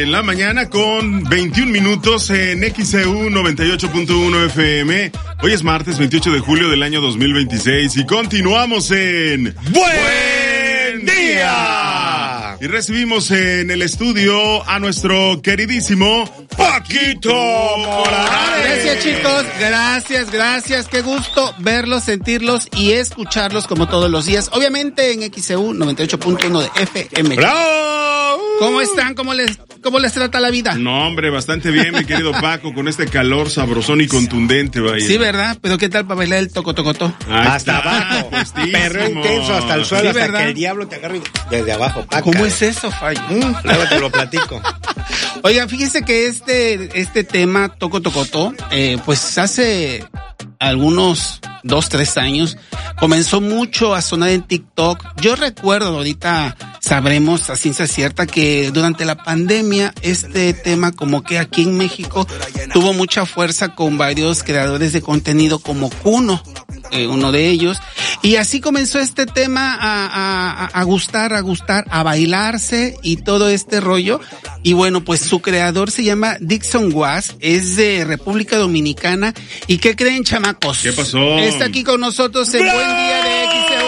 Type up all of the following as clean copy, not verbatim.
En la mañana con 21 minutos en XEU 98.1 FM. Hoy es martes 28 de julio del año 2026 y continuamos en Buen Día. Y recibimos en el estudio a nuestro queridísimo Paquito Morales. Gracias, chicos, gracias, qué gusto verlos, sentirlos y escucharlos como todos los días, obviamente en XEU 98.1 de FM. ¡Bravo! ¿Cómo están? ¿Cómo les trata la vida? No, hombre, bastante bien, mi querido Paco, con este calor sabrosón y contundente, vaya. Sí, ¿verdad? Pero ¿qué tal para bailar el tocotocotó? Hasta abajo, perro intenso hasta el suelo, sí, hasta ¿verdad? Que el diablo te agarre desde abajo, Paco. ¿Cómo es eso, Fallo? Luego te lo platico. Oigan, fíjese que este tema tocotocotó, pues hace algunos 2-3 años comenzó mucho a sonar en TikTok. Yo recuerdo, ahorita sabremos a ciencia cierta que durante la pandemia este tema como que aquí en México tuvo mucha fuerza con varios creadores de contenido como Kuno, uno de ellos, y así comenzó este tema a gustar, a bailarse y todo este rollo. Y bueno, pues su creador se llama Dixon Was, es de República Dominicana. ¿Y qué creen, chamacos? ¿Qué pasó? Está aquí con nosotros en Buen Día de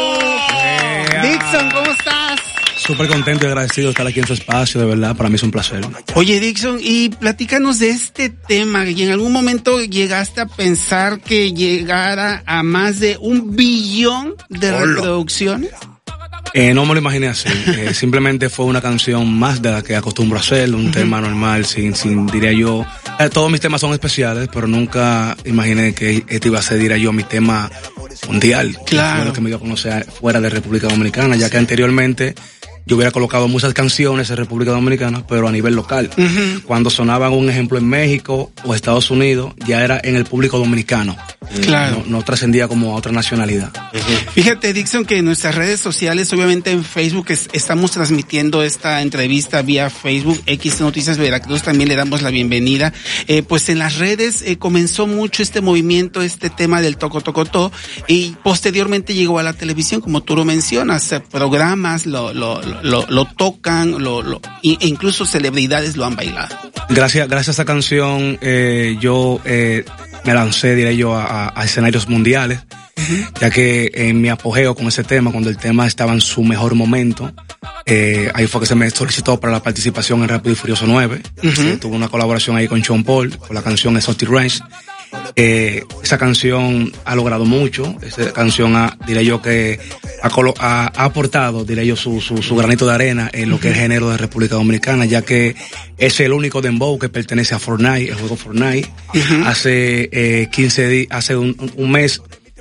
XEU. Dixon, ¿cómo estás? Súper contento y agradecido de estar aquí en su espacio, de verdad, para mí es un placer. Oye, Dixon, y platícanos de este tema, y en algún momento llegaste a pensar que llegara a más de 1 billón de reproducciones. No me lo imaginé así, simplemente fue una canción más de la que acostumbro a hacer, un tema normal, sin diría yo, todos mis temas son especiales, pero nunca imaginé que este iba a ser, diría yo, mi tema mundial. Claro. Que me iba a conocer fuera de República Dominicana, ya que anteriormente yo hubiera colocado muchas canciones en República Dominicana, pero a nivel local. Cuando sonaban, un ejemplo, en México o Estados Unidos, ya era en el público dominicano. Claro. No trascendía como a otra nacionalidad. Fíjate, Dixon, que en nuestras redes sociales, obviamente en Facebook, estamos transmitiendo esta entrevista vía Facebook, X Noticias Veracruz, también le damos la bienvenida. Pues en las redes comenzó mucho este movimiento, este tema del tocotocotó, y posteriormente llegó a la televisión, como tú lo mencionas, programas lo tocan, e incluso celebridades lo han bailado. Gracias a esta canción, yo me lancé, diré yo, a escenarios mundiales, ya que en mi apogeo con ese tema, cuando el tema estaba en su mejor momento, ahí fue que se me solicitó para la participación en Rápido y Furioso 9. Tuve una colaboración ahí con Sean Paul, con la canción Exotic Range. Esa canción ha logrado mucho, esa canción diré yo que ha aportado, diré yo, su granito de arena en lo que es el género de República Dominicana, ya que es el único dembow que pertenece a Fortnite, el juego Fortnite. Hace 15 días, hace un mes,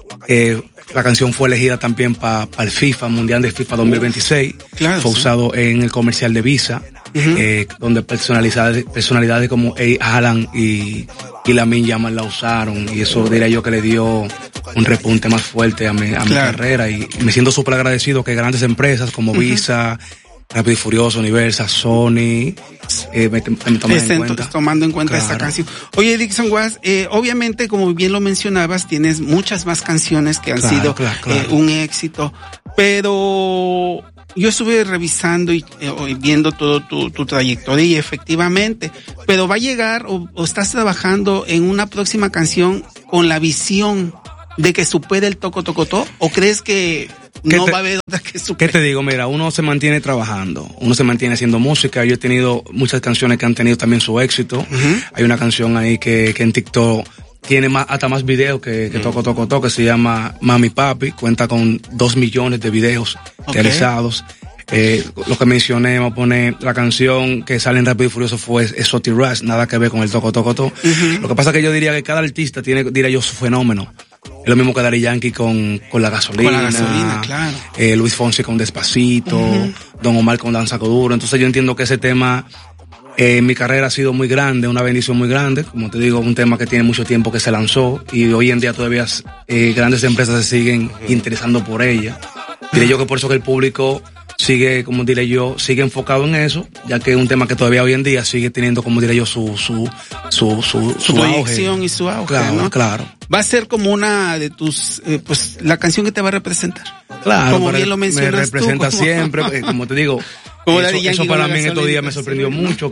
la canción fue elegida también para el FIFA, Mundial de FIFA 2026. Claro, fue usado en el comercial de Visa, donde personalidades como Haaland y Lamine Yamal la usaron, y eso diría yo que le dio un repunte más fuerte a mi carrera, y me siento súper agradecido que grandes empresas como Visa, Rápido y Furioso, Universal, Sony, me toman tomando en cuenta claro. esta canción. Oye, Dixon Was, obviamente, como bien lo mencionabas, tienes muchas más canciones que han sido un éxito, pero yo estuve revisando y viendo todo tu trayectoria, y efectivamente, pero va a llegar o estás trabajando en una próxima canción con la visión de que supere el tocotocotó, o crees que no va a haber otra que supere? ¿Qué te digo? Mira, uno se mantiene trabajando, uno se mantiene haciendo música. Yo he tenido muchas canciones que han tenido también su éxito. Hay una canción ahí que en TikTok tiene hasta más videos que Tocotocotó, que se llama Mami Papi, cuenta con 2 millones de videos realizados. Lo que mencioné, me pone la canción que sale en Rápido y Furioso fue Exotic Rush, nada que ver con el Tocotocotó. Lo que pasa es que yo diría que cada artista tiene, diría yo, su fenómeno. Es lo mismo que Daddy Yankee con la gasolina. Con la gasolina, claro. Luis Fonsi con Despacito, Don Omar con Danza Duro. Entonces yo entiendo que ese tema mi carrera ha sido muy grande, una bendición muy grande. Como te digo, un tema que tiene mucho tiempo que se lanzó, y hoy en día todavía grandes empresas se siguen interesando por ella. Diré yo que por eso que el público sigue, como diré yo, sigue enfocado en eso, ya que es un tema que todavía hoy en día sigue teniendo, como diré yo, su proyección y su auge, claro, ¿no? Claro. va a ser como una de tus, pues la canción que te va a representar. Claro, como bien lo mencionas me representa tú, siempre, como te digo. Como eso para mí en estos días me sorprendió mucho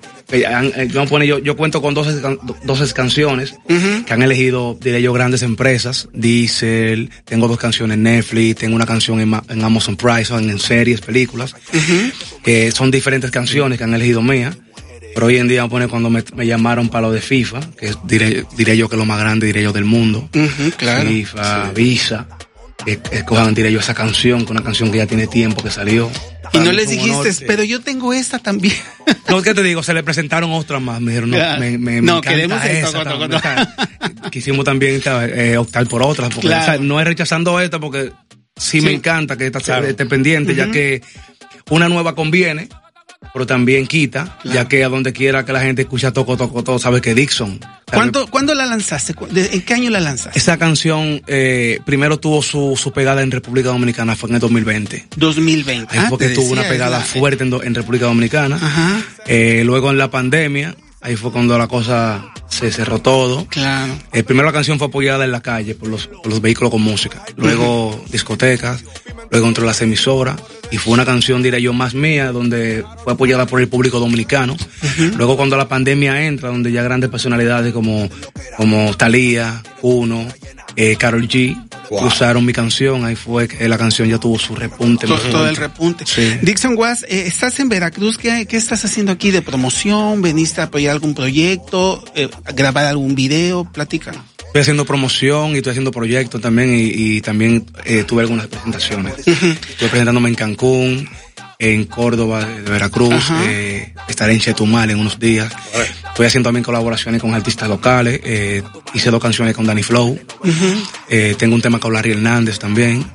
yo cuento con 12 canciones que han elegido, diré yo, grandes empresas. Diesel, tengo 2 canciones en Netflix, tengo una canción en Amazon Prime, en series, películas, que son diferentes canciones que han elegido mías. Pero hoy en día cuando me llamaron para lo de FIFA, que diré yo que es lo más grande, diré yo, del mundo. Claro. FIFA, Visa, escojan, diré yo, esa canción, que una canción que ya tiene tiempo que salió. Y no les dijiste, pero yo tengo esta también. No, ¿qué te digo? Se le presentaron otras más. Me dijeron, no, queremos esa. Quisimos también optar por otras. Porque, claro, no es rechazando esta, porque sí me encanta que esta esté pendiente, ya que una nueva conviene, pero también quita, ya que a donde quiera que la gente escucha toco, sabe que Dixon. ¿Cuándo la lanzaste? ¿En qué año la lanzaste? Esa canción primero tuvo su pegada en República Dominicana, fue en el 2020. 2020. Ahí fue que tuvo una pegada fuerte en República Dominicana. Luego en la pandemia, ahí fue cuando la cosa se cerró todo. Claro. Primero la canción fue apoyada en la calle por los vehículos con música. Luego discotecas, luego entró las emisoras. Y fue una canción, diré yo, más mía, donde fue apoyada por el público dominicano. Luego cuando la pandemia entra, donde ya grandes personalidades como Thalía, Uno, Karol G, usaron mi canción, ahí fue que la canción ya tuvo su repunte. Todo el repunte. Sí. Dixon Was, estás en Veracruz, ¿qué estás haciendo aquí de promoción? ¿Veniste a apoyar algún proyecto? ¿Grabar algún video? Platícanos. Estoy haciendo promoción y estoy haciendo proyectos también y también tuve algunas presentaciones. Estoy presentándome en Cancún, en Córdoba, de Veracruz, estaré en Chetumal en unos días. Estoy haciendo también colaboraciones con artistas locales, hice 2 canciones con Danny Flow, tengo un tema con Larry Hernández también.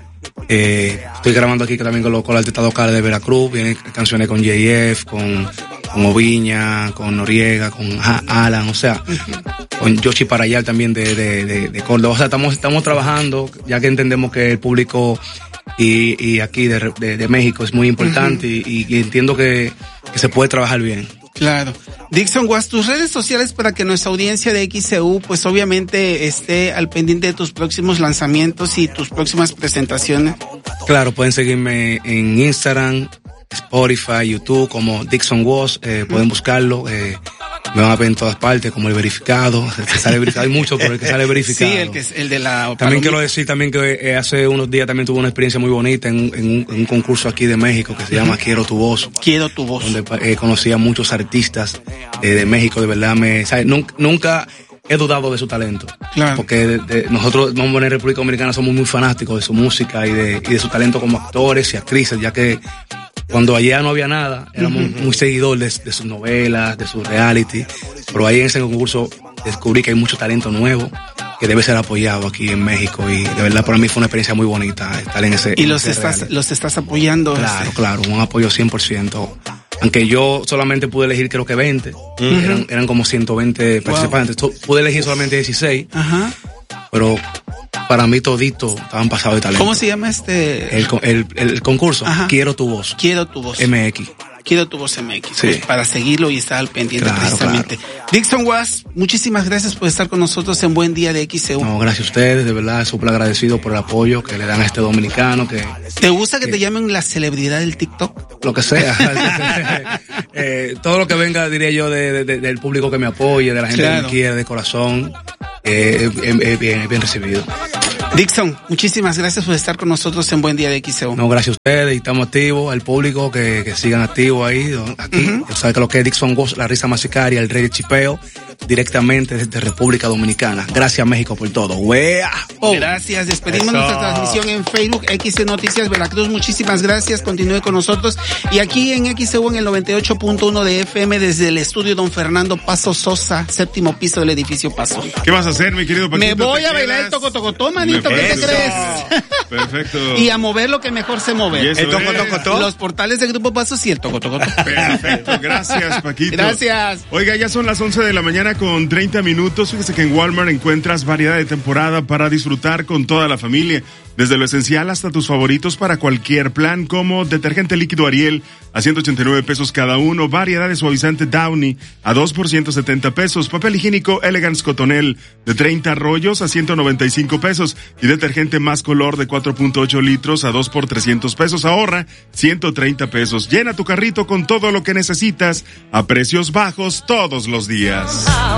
Estoy grabando aquí también con los artistas locales de Veracruz, vienen canciones con JF, con Oviña, con Noriega, con Alan, o sea, con Yoshi Parayal también de Córdoba. O sea, estamos trabajando, ya que entendemos que el público y aquí de México es muy importante y entiendo que se puede trabajar bien. Claro. Dixon Was, tus redes sociales para que nuestra audiencia de XCU pues obviamente esté al pendiente de tus próximos lanzamientos y tus próximas presentaciones. Claro, pueden seguirme en Instagram, Spotify, YouTube como Dixon Was, pueden buscarlo, me van a ver en todas partes como el verificado, el que sale verificado, hay mucho por el que sale verificado. Sí, el de la también quiero decir también que hace unos días también tuve una experiencia muy bonita en un concurso aquí de México que se llama Quiero tu Voz. Quiero tu Voz. Donde conocí a muchos artistas de México, de verdad nunca he dudado de su talento. Claro. Porque nosotros, vamos a poner, en República Dominicana somos muy fanáticos de su música y de su talento como actores y actrices, ya que cuando allá no había nada, éramos muy seguidores de sus novelas, de sus reality, pero ahí en ese concurso descubrí que hay mucho talento nuevo que debe ser apoyado aquí en México y de verdad para mí fue una experiencia muy bonita estar en ese. ¿Y los estás apoyando? Claro, un apoyo 100%. Aunque yo solamente pude elegir creo que 20, eran como 120 participantes. Pude elegir solamente 16, pero para mí todito estaban pasados de talento. ¿Cómo se llama el concurso? Quiero tu Voz. Quiero tu Voz. MX. Quiero tu Voz MX. Sí. Pues, para seguirlo y estar al pendiente precisamente. Claro. Dixon Was, muchísimas gracias por estar con nosotros en Buen Día de XCU. No, gracias a ustedes, de verdad, súper agradecido por el apoyo que le dan a este dominicano. ¿Te gusta que te llamen la celebridad del TikTok? Lo que sea. Todo lo que venga, diría yo, del público que me apoye, de la gente que me quiere, de corazón, es bien recibido. Dixon, muchísimas gracias por estar con nosotros en Buen Día de XCU. No, gracias a ustedes y estamos activos, al público que sigan activos ahí, aquí. Ya saben que lo que es Dixon Was, la risa más sicaria, el rey de chipeo, directamente desde República Dominicana. Gracias México por todo. ¡Wea! Gracias, despedimos nuestra transmisión en Facebook, XC Noticias Veracruz, muchísimas gracias, continúe con nosotros. Y aquí en XCU en el 98.1 de FM desde el estudio Don Fernando Paso Sosa, 7º piso del edificio Paso. ¿Qué vas a hacer, mi querido Paquito? Me voy a bailar el tocotocotó, manito, ¿qué te crees? Perfecto. Y a mover lo que mejor se mueve. ¿El tocotocotó? Los portales de Grupo Pasos y el tocotocotó. Perfecto, gracias Paquito. Gracias. Oiga, ya son las 11 de la mañana con 30 minutos. Fíjese que en Walmart encuentras variedad de temporada para disfrutar con toda la familia. Desde lo esencial hasta tus favoritos para cualquier plan, como detergente líquido Ariel a 189 pesos cada uno, variedad de suavizante Downy a 2 por 170 pesos, papel higiénico Elegance Cotonel de 30 rollos a 195 pesos y detergente Más Color de 4.8 litros a 2 por 300 pesos. Ahorra 130 pesos. Llena tu carrito con todo lo que necesitas a precios bajos todos los días.